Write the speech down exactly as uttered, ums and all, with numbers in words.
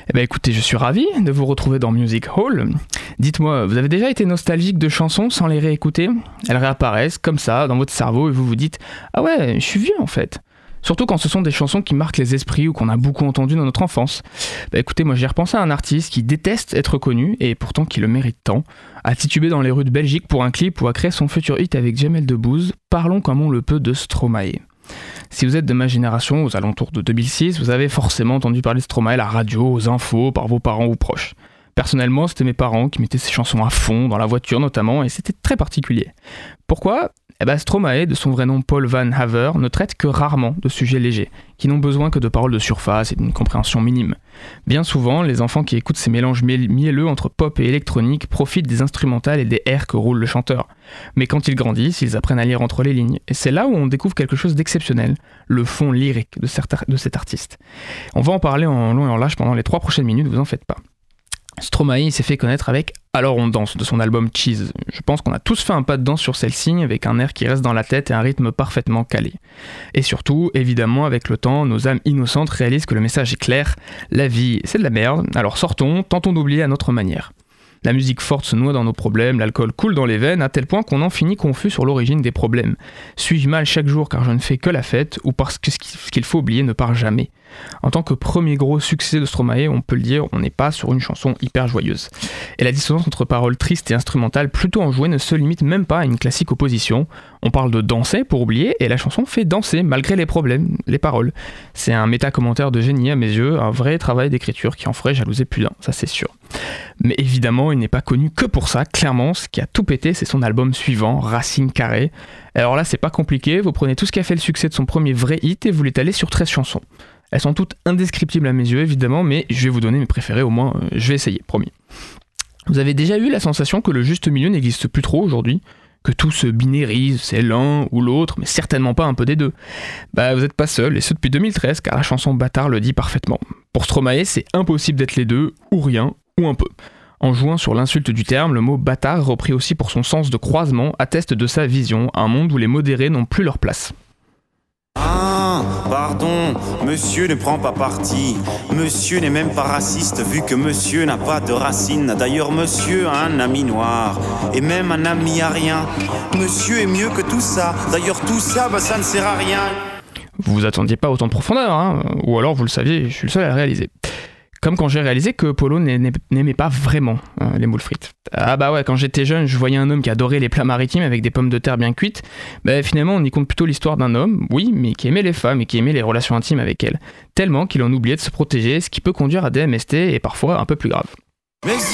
Eh ben écoutez, je suis ravi de vous retrouver dans Music Hall. Dites-moi, vous avez déjà été nostalgique de chansons sans les réécouter ? Elles réapparaissent comme ça dans votre cerveau et vous vous dites « Ah ouais, je suis vieux en fait !» Surtout quand ce sont des chansons qui marquent les esprits ou qu'on a beaucoup entendues dans notre enfance. Bah écoutez, moi j'ai repensé à un artiste qui déteste être connu et pourtant qui le mérite tant. A titubé dans les rues de Belgique pour un clip ou a créé son futur hit avec Jamel Debbouze, parlons comme on le peut de Stromae. Si vous êtes de ma génération, aux alentours de deux mille six, vous avez forcément entendu parler de Stromae à la radio, aux infos, par vos parents ou proches. Personnellement, c'était mes parents qui mettaient ces chansons à fond, dans la voiture notamment, et c'était très particulier. Pourquoi ? Eh ben Stromae, de son vrai nom Paul Van Haver, ne traite que rarement de sujets légers, qui n'ont besoin que de paroles de surface et d'une compréhension minime. Bien souvent, les enfants qui écoutent ces mélanges mielleux entre pop et électronique profitent des instrumentales et des airs que roule le chanteur. Mais quand ils grandissent, ils apprennent à lire entre les lignes, et c'est là où on découvre quelque chose d'exceptionnel, le fond lyrique de, certains, de cet artiste. On va en parler en long et en large pendant les trois prochaines minutes, vous en faites pas. Stromae il s'est fait connaître avec Alors on danse de son album Cheese. Je pense qu'on a tous fait un pas de danse sur celle-ci avec un air qui reste dans la tête et un rythme parfaitement calé. Et surtout, évidemment, avec le temps, nos âmes innocentes réalisent que le message est clair, la vie c'est de la merde, alors sortons, tentons d'oublier à notre manière. La musique forte se noie dans nos problèmes, l'alcool coule dans les veines à tel point qu'on en finit confus sur l'origine des problèmes. Suis-je mal chaque jour car je ne fais que la fête ou parce que ce qu'il faut oublier ne part jamais ? En tant que premier gros succès de Stromae, on peut le dire, on n'est pas sur une chanson hyper joyeuse. Et la dissonance entre paroles tristes et instrumentales plutôt enjouées ne se limite même pas à une classique opposition. On parle de danser pour oublier et la chanson fait danser malgré les problèmes, les paroles. C'est un méta-commentaire de génie à mes yeux, un vrai travail d'écriture qui en ferait jalouser plus d'un, ça c'est sûr. Mais évidemment, il n'est pas connu que pour ça, clairement, ce qui a tout pété, c'est son album suivant, Racine Carrée. Alors là, c'est pas compliqué, vous prenez tout ce qui a fait le succès de son premier vrai hit et vous l'étalez sur treize chansons. Elles sont toutes indescriptibles à mes yeux, évidemment, mais je vais vous donner mes préférés, au moins, euh, je vais essayer, promis. Vous avez déjà eu la sensation que le juste milieu n'existe plus trop aujourd'hui ? Que tout se binarise, c'est l'un ou l'autre, mais certainement pas un peu des deux. Bah vous êtes pas seul, et ce depuis deux mille treize, car la chanson Bâtard le dit parfaitement. Pour Stromae, c'est impossible d'être les deux, ou rien, ou un peu. En jouant sur l'insulte du terme, le mot bâtard, repris aussi pour son sens de croisement, atteste de sa vision, un monde où les modérés n'ont plus leur place. Ah, pardon, monsieur ne prend pas parti. Monsieur n'est même pas raciste vu que monsieur n'a pas de racines. D'ailleurs, monsieur a un ami noir et même un ami arien. Monsieur est mieux que tout ça. D'ailleurs, tout ça, bah, ça ne sert à rien. Vous vous attendiez pas autant de profondeur, hein ? Ou alors vous le saviez, je suis le seul à le réaliser. Comme quand j'ai réalisé que Polo n'aimait pas vraiment euh, les moules frites. Ah bah ouais, quand j'étais jeune, je voyais un homme qui adorait les plats maritimes avec des pommes de terre bien cuites. Bah finalement, on y compte plutôt l'histoire d'un homme, oui, mais qui aimait les femmes et qui aimait les relations intimes avec elles. Tellement qu'il en oubliait de se protéger, ce qui peut conduire à des M S T et parfois un peu plus grave. Mais